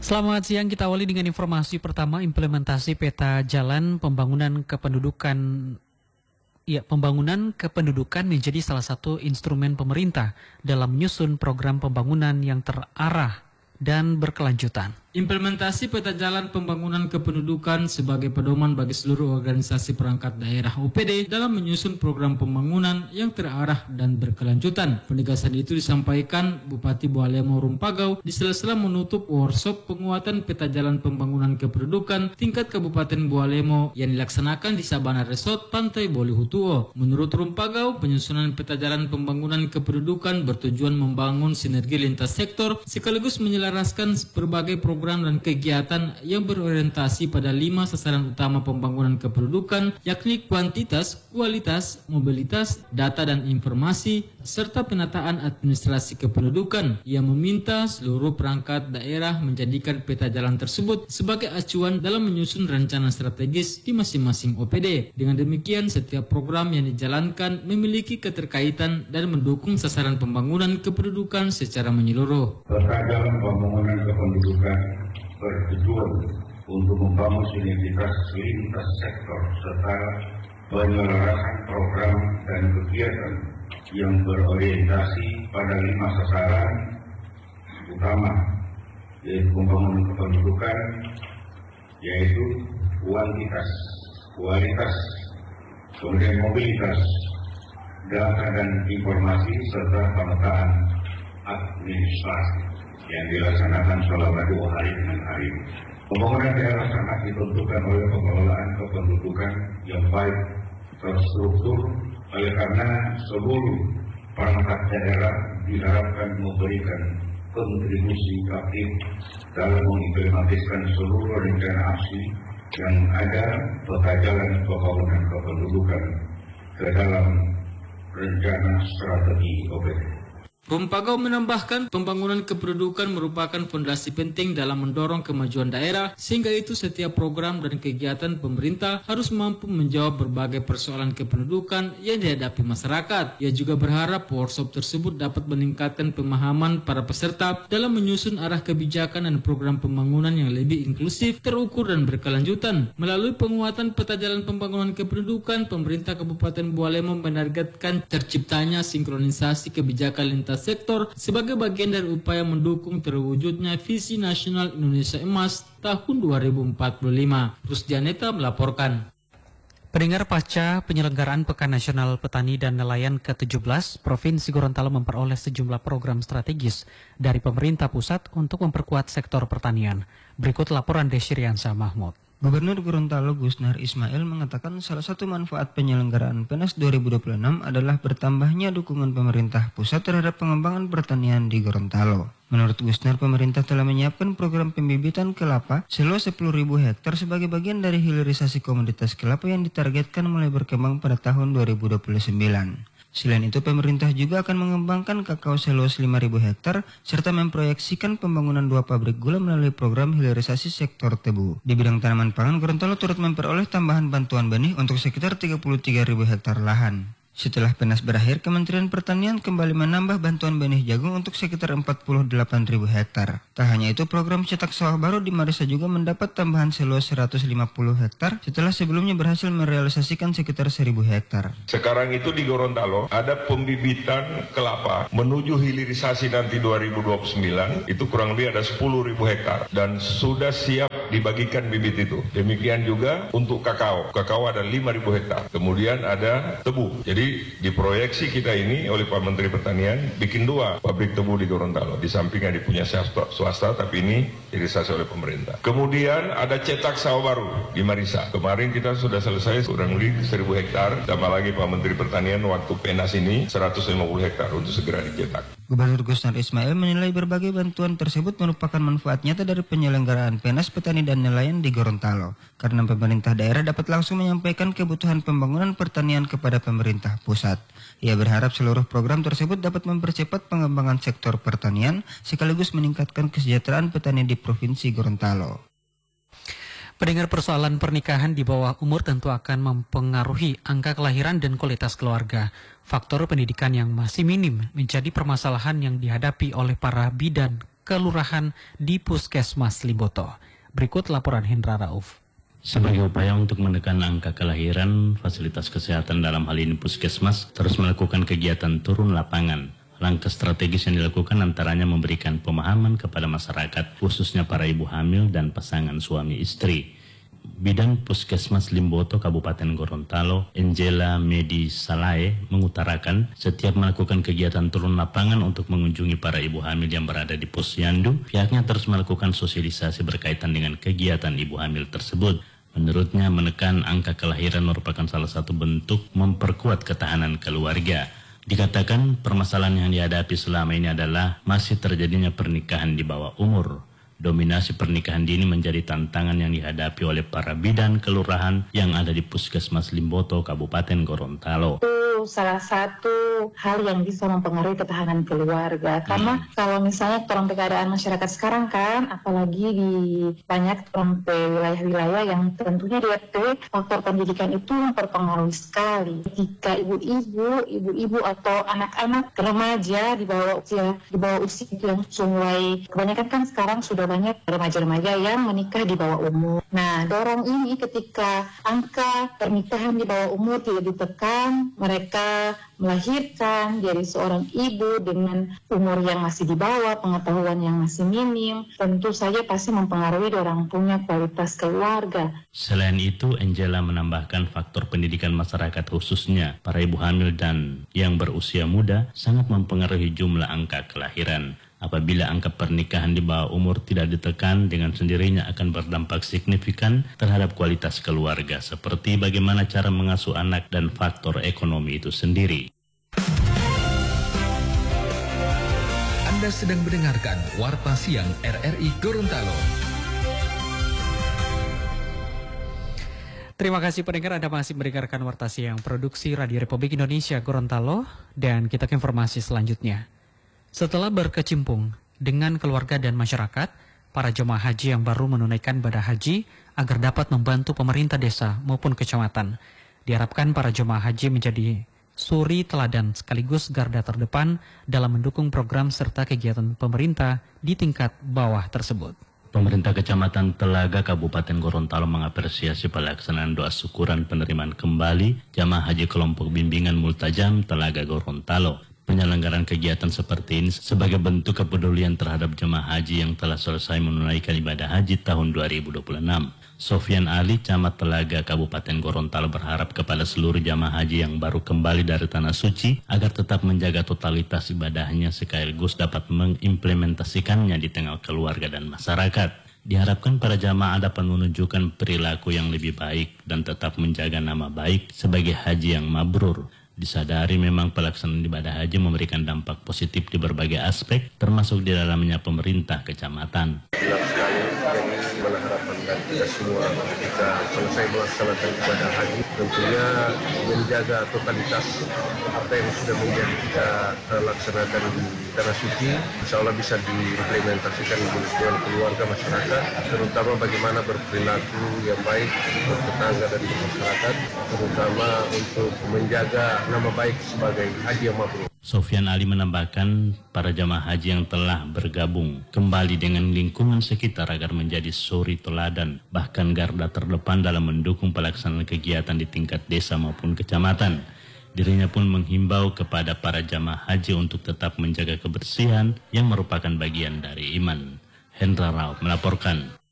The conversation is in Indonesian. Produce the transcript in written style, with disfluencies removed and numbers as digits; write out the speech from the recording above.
Selamat siang, kita awali dengan informasi pertama implementasi peta jalan pembangunan kependudukan menjadi salah satu instrumen pemerintah dalam menyusun program pembangunan yang terarah dan berkelanjutan. Implementasi peta jalan pembangunan kependudukan sebagai pedoman bagi seluruh organisasi perangkat daerah OPD dalam menyusun program pembangunan yang terarah dan berkelanjutan. Penegasan itu disampaikan Bupati Bualemo Rumpagau di sela-sela menutup workshop penguatan peta jalan pembangunan kependudukan tingkat Kabupaten Bualemo yang dilaksanakan di Sabana Resort Pantai Bolihutuo. Menurut Rumpagau, penyusunan peta jalan pembangunan kependudukan bertujuan membangun sinergi lintas sektor sekaligus menyelaraskan berbagai program dan kegiatan yang berorientasi pada 5 sasaran utama pembangunan kependudukan, yakni kuantitas, kualitas, mobilitas, data dan informasi, serta penataan administrasi kependudukan. Ia meminta seluruh perangkat daerah menjadikan peta jalan tersebut sebagai acuan dalam menyusun rencana strategis di masing-masing OPD. Dengan demikian, setiap program yang dijalankan memiliki keterkaitan dan mendukung sasaran pembangunan kependudukan secara menyeluruh. Peta jalan pembangunan kependudukan bertujuan untuk membangun sinergitas lintas sektor serta penyelenggaraan program dan kegiatan yang berorientasi pada 5 sasaran utama, yaitu pembangunan kependudukan, yaitu kuantitas, kualitas, kemudian mobilitas, data dan informasi serta pemetaan administrasi yang dilaksanakan selama 2 hari dengan hari. Pembangunan daerah sangat ditentukan oleh pengelolaan kependudukan yang baik terstruktur, oleh karena seluruh perangkat daerah diharapkan memberikan kontribusi aktif dalam mengimplementasikan seluruh rencana aksi yang ada peta jalan pembangunan kependudukan ke dalam rencana strategi OPD. Rumpagau menambahkan pembangunan kependudukan merupakan fondasi penting dalam mendorong kemajuan daerah, sehingga itu setiap program dan kegiatan pemerintah harus mampu menjawab berbagai persoalan kependudukan yang dihadapi masyarakat. Ia juga berharap workshop tersebut dapat meningkatkan pemahaman para peserta dalam menyusun arah kebijakan dan program pembangunan yang lebih inklusif, terukur dan berkelanjutan. Melalui penguatan peta jalan pembangunan kependudukan, pemerintah Kabupaten Bualemo menargetkan terciptanya sinkronisasi kebijakan lintas sektor sebagai bagian dari upaya mendukung terwujudnya visi nasional Indonesia Emas tahun 2045. Rusdianeta melaporkan. Pendengar, pasca penyelenggaraan Pekan Nasional Petani dan Nelayan ke-17, Provinsi Gorontalo memperoleh sejumlah program strategis dari pemerintah pusat untuk memperkuat sektor pertanian. Berikut laporan Desiriansa Mahmud. Gubernur Gorontalo Gusnar Ismail mengatakan salah satu manfaat penyelenggaraan PENAS 2026 adalah bertambahnya dukungan pemerintah pusat terhadap pengembangan pertanian di Gorontalo. Menurut Gusnar, pemerintah telah menyiapkan program pembibitan kelapa seluas 10.000 hektar sebagai bagian dari hilirisasi komoditas kelapa yang ditargetkan mulai berkembang pada tahun 2029. Selain itu, pemerintah juga akan mengembangkan kakao seluas 5.000 hektar serta memproyeksikan pembangunan 2 pabrik gula melalui program hilirisasi sektor tebu. Di bidang tanaman pangan, Gorontalo turut memperoleh tambahan bantuan benih untuk sekitar 33.000 hektar lahan. Setelah PENAS berakhir, Kementerian Pertanian kembali menambah bantuan benih jagung untuk sekitar 48.000 hektar. Tak hanya itu, program cetak sawah baru di Marisa juga mendapat tambahan seluas 150 hektar setelah sebelumnya berhasil merealisasikan sekitar 1.000 hektar. Sekarang itu di Gorontalo ada pembibitan kelapa menuju hilirisasi nanti 2029, itu kurang lebih ada 10.000 hektar dan sudah siap dibagikan bibit itu. Demikian juga untuk kakao. Kakao ada 5.000 hektar. Kemudian ada tebu. Jadi diproyeksi kita ini oleh Pak Menteri Pertanian bikin 2 pabrik tebu di Gorontalo. Di samping yang dipunya swasta, tapi ini hilirisasi oleh pemerintah. Kemudian ada cetak sawah baru di Marisa. Kemarin kita sudah selesai kurang lebih 1.000 hektar. Tambah lagi Pak Menteri Pertanian waktu PENAS ini 150 hektar untuk segera dicetak. Gubernur Gusnar Ismail menilai berbagai bantuan tersebut merupakan manfaat nyata dari penyelenggaraan PENAS Petani dan Nelayan di Gorontalo, karena pemerintah daerah dapat langsung menyampaikan kebutuhan pembangunan pertanian kepada pemerintah pusat. Ia berharap seluruh program tersebut dapat mempercepat pengembangan sektor pertanian sekaligus meningkatkan kesejahteraan petani di Provinsi Gorontalo. Pendengar, persoalan pernikahan di bawah umur tentu akan mempengaruhi angka kelahiran dan kualitas keluarga. Faktor pendidikan yang masih minim menjadi permasalahan yang dihadapi oleh para bidan kelurahan di Puskesmas Limboto. Berikut laporan Hendra Rauf. Sebagai upaya untuk menekan angka kelahiran, fasilitas kesehatan dalam hal ini Puskesmas terus melakukan kegiatan turun lapangan. Langkah strategis yang dilakukan antaranya memberikan pemahaman kepada masyarakat, khususnya para ibu hamil dan pasangan suami istri. Bidan Puskesmas Limboto Kabupaten Gorontalo, Angela Medi Salae, mengutarakan setiap melakukan kegiatan turun lapangan untuk mengunjungi para ibu hamil yang berada di Posyandu, pihaknya terus melakukan sosialisasi berkaitan dengan kegiatan ibu hamil tersebut. Menurutnya, menekan angka kelahiran merupakan salah satu bentuk memperkuat ketahanan keluarga. Dikatakan permasalahan yang dihadapi selama ini adalah masih terjadinya pernikahan di bawah umur. Dominasi pernikahan dini menjadi tantangan yang dihadapi oleh para bidan kelurahan yang ada di Puskesmas Limboto, Kabupaten Gorontalo. Itu salah satu hal yang bisa mempengaruhi ketahanan keluarga. Karena kalau misalnya keadaan masyarakat sekarang kan, apalagi di banyak wilayah-wilayah yang tentunya di RT, faktor pendidikan itu memperpengaruhi sekali. Jika ibu-ibu atau anak-anak remaja di bawah usia yang mulai, kebanyakan kan sekarang sudah banyak remaja-remaja yang menikah di bawah umur. Nah, dorong ini ketika angka pernikahan di bawah umur tidak ditekan, mereka melahirkan dari seorang ibu dengan umur yang masih di bawah, pengetahuan yang masih minim, tentu saja pasti mempengaruhi orang punya kualitas keluarga. Selain itu, Angela menambahkan faktor pendidikan masyarakat khususnya para ibu hamil dan yang berusia muda sangat mempengaruhi jumlah angka kelahiran. Apabila angka pernikahan di bawah umur tidak ditekan, dengan sendirinya akan berdampak signifikan terhadap kualitas keluarga, seperti bagaimana cara mengasuh anak dan faktor ekonomi itu sendiri. Anda sedang mendengarkan Warta Siang RRI Gorontalo. Terima kasih pendengar, Anda masih mendengarkan Warta Siang Produksi Radio Republik Indonesia Gorontalo, dan kita ke informasi selanjutnya. Setelah berkecimpung dengan keluarga dan masyarakat, para jemaah haji yang baru menunaikan ibadah haji agar dapat membantu pemerintah desa maupun kecamatan. Diharapkan para jemaah haji menjadi suri teladan sekaligus garda terdepan dalam mendukung program serta kegiatan pemerintah di tingkat bawah tersebut. Pemerintah Kecamatan Telaga Kabupaten Gorontalo mengapresiasi pelaksanaan doa syukuran penerimaan kembali jamaah haji kelompok bimbingan Multajam Telaga Gorontalo. Penyelenggaraan kegiatan seperti ini sebagai bentuk kepedulian terhadap jemaah haji yang telah selesai menunaikan ibadah haji tahun 2026. Sofyan Ali, Camat Telaga Kabupaten Gorontalo berharap kepada seluruh jamaah haji yang baru kembali dari Tanah Suci agar tetap menjaga totalitas ibadahnya sekaligus dapat mengimplementasikannya di tengah keluarga dan masyarakat. Diharapkan para jamaah dapat menunjukkan perilaku yang lebih baik dan tetap menjaga nama baik sebagai haji yang mabrur. Disadari memang pelaksanaan ibadah haji memberikan dampak positif di berbagai aspek, termasuk di dalamnya pemerintah kecamatan. Benar sekali, jadi mana harapan dan kita semua ketika selesai melaksanakan ibadah haji, tentunya menjaga totalitas apa yang sudah menjadi kita laksanakan di Tanah Suci, insya Allah bisa diimplementasikan di lingkungan keluarga masyarakat, terutama bagaimana berperilaku yang baik bertetangga dan masyarakat, terutama untuk menjaga nama baik sebagai haji yang mabrur. Sofyan Ali menambahkan para jamaah haji yang telah bergabung kembali dengan lingkungan sekitar agar menjadi suri teladan, bahkan garda terdepan dalam mendukung pelaksanaan kegiatan di tingkat desa maupun kecamatan. Dirinya pun menghimbau kepada para jamaah haji untuk tetap menjaga kebersihan yang merupakan bagian dari iman. Hendra Rauf melaporkan.